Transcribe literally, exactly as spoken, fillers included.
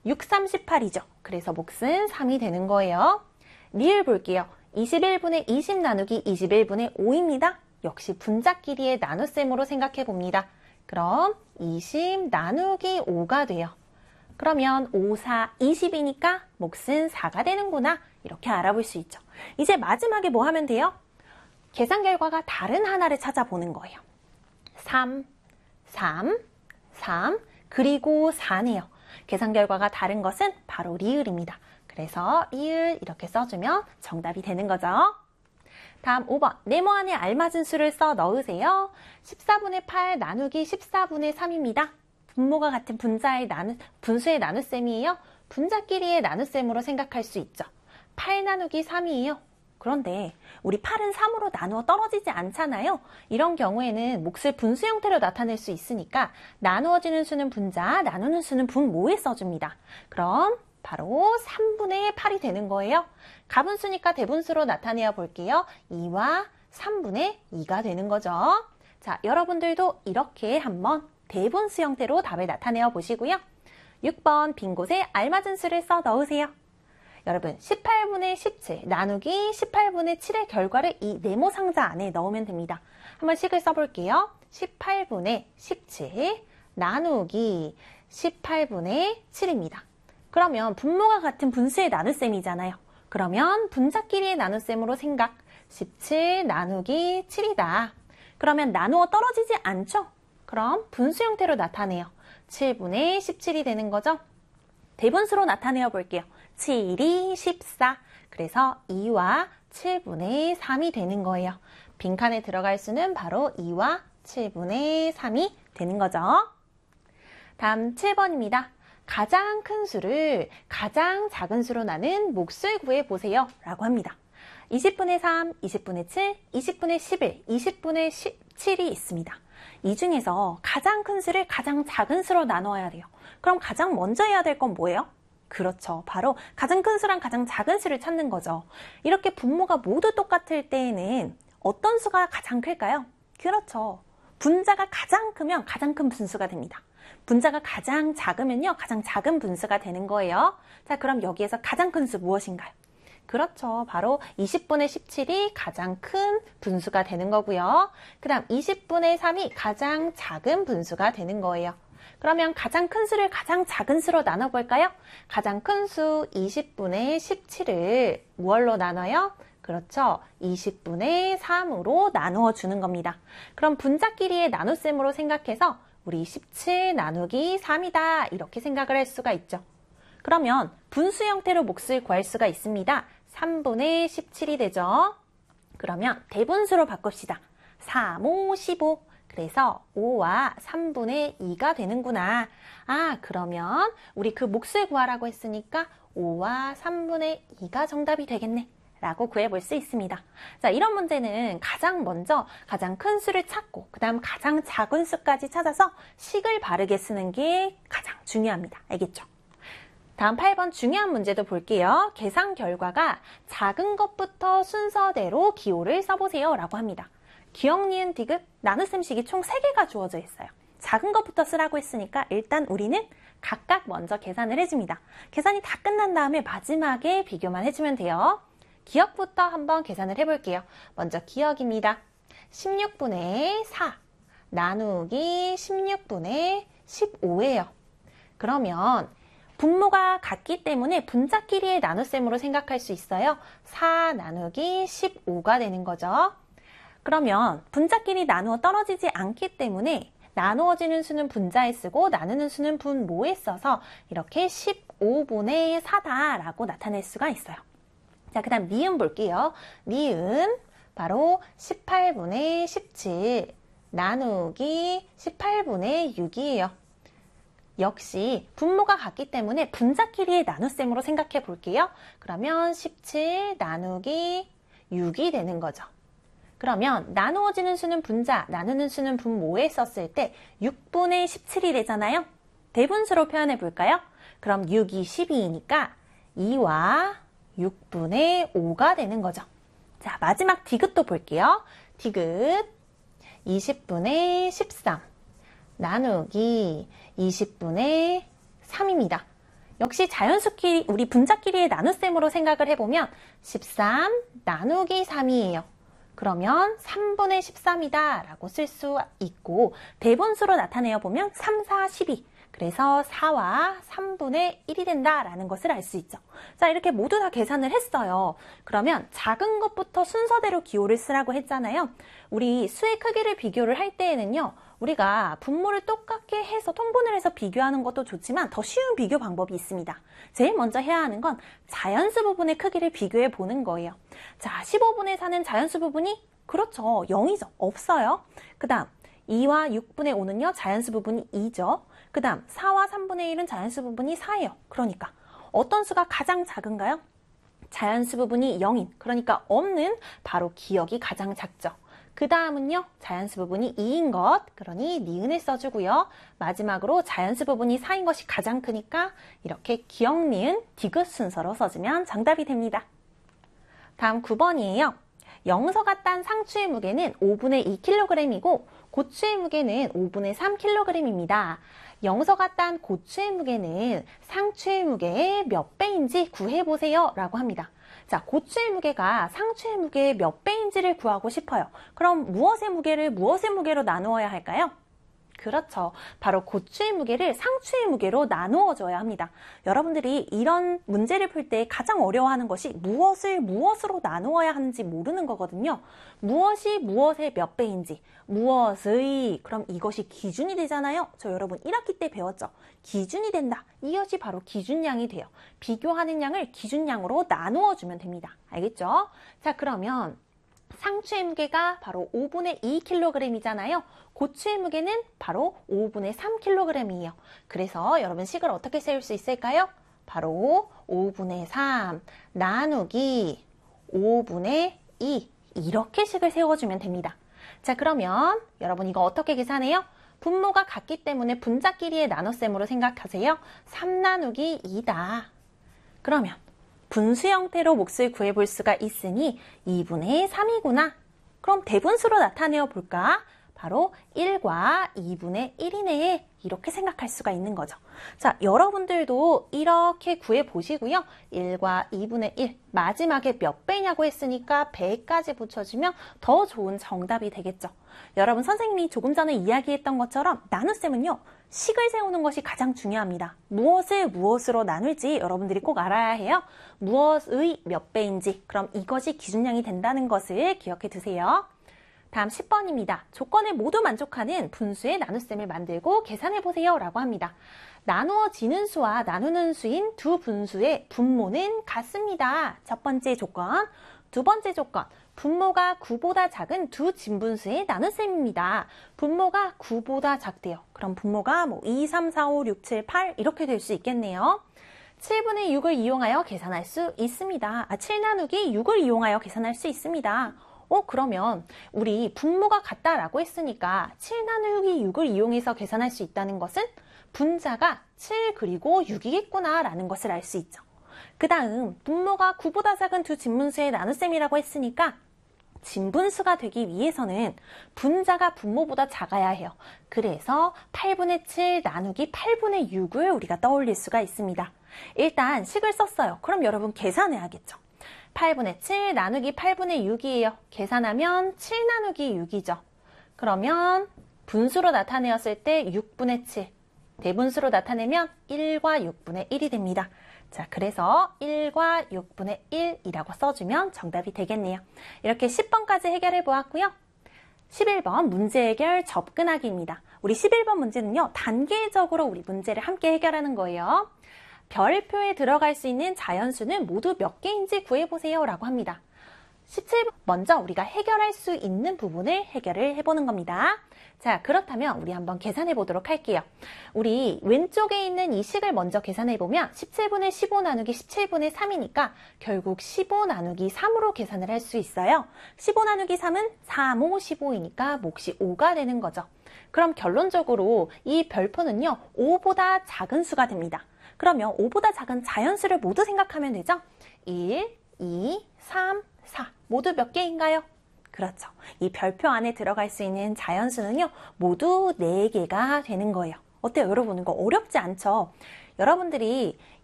육, 삼, 십팔이죠. 그래서 몫은 삼이 되는 거예요. 리을 볼게요. 이십일분의 이십 나누기 이십일분의 오입니다. 역시 분자끼리의 나눗셈으로 생각해 봅니다. 그럼 이십 나누기 오가 돼요. 그러면 오, 사, 이십이니까 몫은 사가 되는구나. 이렇게 알아볼 수 있죠. 이제 마지막에 뭐 하면 돼요? 계산 결과가 다른 하나를 찾아보는 거예요. 삼, 삼, 삼, 그리고 사네요. 계산 결과가 다른 것은 바로 리을입니다. 그래서 리을 이렇게 써주면 정답이 되는 거죠. 다음 오 번, 네모 안에 알맞은 수를 써 넣으세요. 십사분의 팔 나누기 십사분의 삼입니다. 분모가 같은 분자의 나누, 분수의 나눗셈이에요. 분자끼리의 나눗셈으로 생각할 수 있죠. 팔 나누기 삼이에요. 그런데 우리 팔은 삼으로 나누어 떨어지지 않잖아요. 이런 경우에는 몫을 분수 형태로 나타낼 수 있으니까 나누어지는 수는 분자, 나누는 수는 분모에 써줍니다. 그럼 바로 삼분의 팔이 되는 거예요. 가분수니까 대분수로 나타내어 볼게요. 이와 삼분의 이가 되는 거죠. 자, 여러분들도 이렇게 한번 대분수 형태로 답을 나타내어 보시고요. 육 번 빈 곳에 알맞은 수를 써 넣으세요. 여러분 십팔분의 십칠 나누기 십팔분의 칠의 결과를 이 네모 상자 안에 넣으면 됩니다. 한번 식을 써볼게요. 십팔분의 십칠 나누기 십팔분의 칠입니다. 그러면 분모가 같은 분수의 나눗셈이잖아요. 그러면 분자끼리의 나눗셈으로 생각. 십칠 나누기 칠이다. 그러면 나누어 떨어지지 않죠? 그럼 분수 형태로 나타내요. 칠분의 십칠이 되는 거죠. 대분수로 나타내어 볼게요. 칠이 십사. 그래서 이와 칠분의 삼이 되는 거예요. 빈칸에 들어갈 수는 바로 이와 칠분의 삼이 되는 거죠. 다음 칠 번입니다. 가장 큰 수를 가장 작은 수로 나눈 몫을 구해보세요 라고 합니다. 이십분의 삼, 이십분의 칠, 이십분의 십일, 이십분의 십칠이 있습니다. 이 중에서 가장 큰 수를 가장 작은 수로 나눠야 돼요. 그럼 가장 먼저 해야 될 건 뭐예요? 그렇죠. 바로 가장 큰 수랑 가장 작은 수를 찾는 거죠. 이렇게 분모가 모두 똑같을 때에는 어떤 수가 가장 클까요? 그렇죠. 분자가 가장 크면 가장 큰 분수가 됩니다. 분자가 가장 작으면요, 가장 작은 분수가 되는 거예요. 자, 그럼 여기에서 가장 큰 수 무엇인가요? 그렇죠. 바로 이십분의 십칠이 가장 큰 분수가 되는 거고요. 그 다음 이십분의 삼이 가장 작은 분수가 되는 거예요. 그러면 가장 큰 수를 가장 작은 수로 나눠볼까요? 가장 큰 수 이십분의 십칠을 무얼로 나눠요? 그렇죠. 이십분의 삼으로 나누어 주는 겁니다. 그럼 분자끼리의 나눗셈으로 생각해서 우리 십칠 나누기 삼이다 이렇게 생각을 할 수가 있죠. 그러면 분수 형태로 몫을 구할 수가 있습니다. 삼분의 십칠이 되죠. 그러면 대분수로 바꿉시다. 삼, 오, 십오. 그래서 오와 삼분의 이가 되는구나. 아, 그러면 우리 그 몫을 구하라고 했으니까 오와 삼분의 이가 정답이 되겠네. 라고 구해볼 수 있습니다. 자, 이런 문제는 가장 먼저 가장 큰 수를 찾고 그 다음 가장 작은 수까지 찾아서 식을 바르게 쓰는 게 가장 중요합니다. 알겠죠? 다음 팔 번 중요한 문제도 볼게요. 계산 결과가 작은 것부터 순서대로 기호를 써보세요 라고 합니다. 기억, 니은, 디귿, 나눗셈식이 총 세 개가 주어져 있어요. 작은 것부터 쓰라고 했으니까 일단 우리는 각각 먼저 계산을 해줍니다. 계산이 다 끝난 다음에 마지막에 비교만 해주면 돼요. 기억부터 한번 계산을 해볼게요. 먼저 기억입니다. 십육분의 사 나누기 십육분의 십오예요. 그러면 분모가 같기 때문에 분자끼리의 나눗셈으로 생각할 수 있어요. 사 나누기 십오가 되는 거죠. 그러면 분자끼리 나누어 떨어지지 않기 때문에 나누어지는 수는 분자에 쓰고 나누는 수는 분모에 써서 이렇게 십오분의 사다라고 나타낼 수가 있어요. 자, 그 다음 니은 볼게요. 니은 바로 십팔분의 십칠 나누기 십팔분의 육이에요. 역시 분모가 같기 때문에 분자끼리의 나눗셈으로 생각해 볼게요. 그러면 십칠 나누기 육이 되는 거죠. 그러면 나누어지는 수는 분자, 나누는 수는 분모에 썼을 때 육분의 십칠이 되잖아요. 대분수로 표현해 볼까요? 그럼 육이 십이니까 이와 육분의 오가 되는 거죠. 자, 마지막 디귿도 볼게요. 디귿 이십분의 십삼 나누기 이십분의 삼입니다. 역시 자연수끼리 우리 분자끼리의 나눗셈으로 생각을 해보면 십삼 나누기 삼이에요. 그러면 삼분의 십삼이다 라고 쓸 수 있고 대분수로 나타내어 보면 삼, 사, 십이. 그래서 사와 삼분의 일이 된다라는 것을 알 수 있죠. 자, 이렇게 모두 다 계산을 했어요. 그러면 작은 것부터 순서대로 기호를 쓰라고 했잖아요. 우리 수의 크기를 비교를 할 때에는요. 우리가 분모를 똑같게 해서 통분을 해서 비교하는 것도 좋지만 더 쉬운 비교 방법이 있습니다. 제일 먼저 해야 하는 건 자연수 부분의 크기를 비교해 보는 거예요. 자, 십오분의 사는 자연수 부분이 그렇죠. 영이죠. 없어요. 그 다음 이와 육분의 오는요. 자연수 부분이 이죠. 그 다음 사와 삼분의 일은 자연수 부분이 사예요. 그러니까 어떤 수가 가장 작은가요? 자연수 부분이 영인, 그러니까 없는 바로 기억이 가장 작죠. 그 다음은요. 자연수 부분이 이인 것, 그러니 니은을 써주고요. 마지막으로 자연수 부분이 사인 것이 가장 크니까 이렇게 기억, 니은, 디귿 순서로 써주면 정답이 됩니다. 다음 구 번이에요. 영서가 딴 상추의 무게는 오분의 이 킬로그램이고 고추의 무게는 오분의 삼 킬로그램입니다. 영서가 딴 고추의 무게는 상추의 무게의 몇 배인지 구해보세요 라고 합니다. 자, 고추의 무게가 상추의 무게의 몇 배인지를 구하고 싶어요. 그럼 무엇의 무게를 무엇의 무게로 나누어야 할까요? 그렇죠. 바로 고추의 무게를 상추의 무게로 나누어 줘야 합니다. 여러분들이 이런 문제를 풀 때 가장 어려워하는 것이 무엇을 무엇으로 나누어야 하는지 모르는 거거든요. 무엇이 무엇의 몇 배인지, 무엇의, 그럼 이것이 기준이 되잖아요. 저 여러분 일 학기 때 배웠죠. 기준이 된다. 이것이 바로 기준량이 돼요. 비교하는 양을 기준량으로 나누어 주면 됩니다. 알겠죠? 자, 그러면 상추의 무게가 바로 오분의 이 킬로그램이잖아요. 고추의 무게는 바로 오분의 삼 킬로그램이에요. 그래서 여러분 식을 어떻게 세울 수 있을까요? 바로 오분의 삼 나누기 오분의 이 이렇게 식을 세워주면 됩니다. 자, 그러면 여러분 이거 어떻게 계산해요? 분모가 같기 때문에 분자끼리의 나눗셈으로 생각하세요. 삼 나누기 이다. 그러면 분수 형태로 몫을 구해볼 수가 있으니 이분의 삼이구나. 그럼 대분수로 나타내어 볼까? 바로 일과 이분의 일이네. 이렇게 생각할 수가 있는 거죠. 자, 여러분들도 이렇게 구해보시고요. 일과 이분의 일, 마지막에 몇 배냐고 했으니까 배까지 붙여주면 더 좋은 정답이 되겠죠. 여러분, 선생님이 조금 전에 이야기했던 것처럼 나눗셈은요. 식을 세우는 것이 가장 중요합니다. 무엇을 무엇으로 나눌지 여러분들이 꼭 알아야 해요. 무엇의 몇 배인지, 그럼 이것이 기준량이 된다는 것을 기억해 두세요. 다음 십 번입니다. 조건에 모두 만족하는 분수의 나눗셈을 만들고 계산해보세요 라고 합니다. 나누어지는 수와 나누는 수인 두 분수의 분모는 같습니다. 첫 번째 조건. 두 번째 조건. 분모가 구보다 작은 두 진분수의 나눗셈입니다. 분모가 구보다 작대요. 그럼 분모가 뭐 이, 삼, 사, 오, 육, 칠, 팔 이렇게 될 수 있겠네요. 칠분의 육을 이용하여 계산할 수 있습니다. 아, 칠 나누기 육을 이용하여 계산할 수 있습니다. 어, 그러면 우리 분모가 같다라고 했으니까 칠 나누기 육을 이용해서 계산할 수 있다는 것은 분자가 칠 그리고 육이겠구나 라는 것을 알 수 있죠. 그 다음 분모가 구보다 작은 두 진분수의 나눗셈이라고 했으니까 진분수가 되기 위해서는 분자가 분모보다 작아야 해요. 그래서 팔분의 칠 나누기 팔분의 육을 우리가 떠올릴 수가 있습니다. 일단 식을 썼어요. 그럼 여러분 계산해야겠죠. 팔분의 칠 나누기 팔분의 육이에요. 계산하면 칠 나누기 육이죠. 그러면 분수로 나타내었을 때 육분의 칠, 대분수로 나타내면 일과 육분의 일이 됩니다. 자, 그래서 일과 육분의 일이라고 써주면 정답이 되겠네요. 이렇게 십 번까지 해결해 보았고요. 십일 번 문제 해결 접근하기입니다. 우리 십일 번 문제는요. 단계적으로 우리 문제를 함께 해결하는 거예요. 별표에 들어갈 수 있는 자연수는 모두 몇 개인지 구해보세요 라고 합니다. 십칠 번 먼저 우리가 해결할 수 있는 부분을 해결을 해보는 겁니다. 자, 그렇다면 우리 한번 계산해 보도록 할게요. 우리 왼쪽에 있는 이 식을 먼저 계산해 보면 십칠분의 십오 나누기 십칠분의 삼이니까 결국 십오 나누기 삼으로 계산을 할 수 있어요. 십오 나누기 삼은 삼, 오, 십오이니까 몫이 오가 되는 거죠. 그럼 결론적으로 이 별표는요. 오보다 작은 수가 됩니다. 그러면 오보다 작은 자연수를 모두 생각하면 되죠? 일, 이, 삼, 사 모두 몇 개인가요? 그렇죠. 이 별표 안에 들어갈 수 있는 자연수는요. 모두 네 개가 되는 거예요. 어때요? 여러분 이거 어렵지 않죠? 여러분들이